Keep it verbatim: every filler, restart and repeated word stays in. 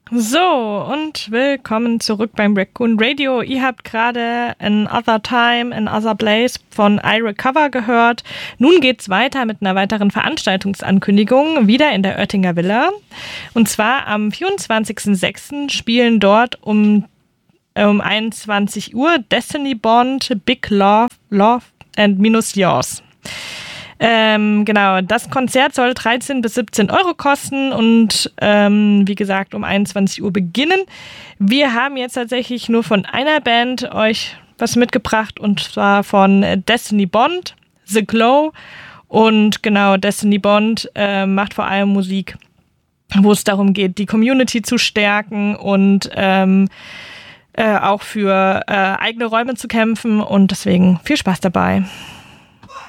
So, und willkommen zurück beim Raccoon Radio. Ihr habt gerade Another Time, Another Place von I Recover gehört. Nun geht's weiter mit einer weiteren Veranstaltungsankündigung, wieder in der Oettinger Villa. Und zwar am vierundzwanzigsten sechsten spielen dort um, um einundzwanzig Uhr Destiny Bond, Big Love, Love and Minus Yours. Ähm, genau, das Konzert soll dreizehn bis siebzehn Euro kosten und ähm, wie gesagt um einundzwanzig Uhr beginnen. Wir haben jetzt tatsächlich nur von einer Band euch was mitgebracht und zwar von Destiny Bond, The Glow. Und genau, Destiny Bond äh, macht vor allem Musik, wo es darum geht, die Community zu stärken und ähm, äh, auch für äh, eigene Räume zu kämpfen und deswegen viel Spaß dabei.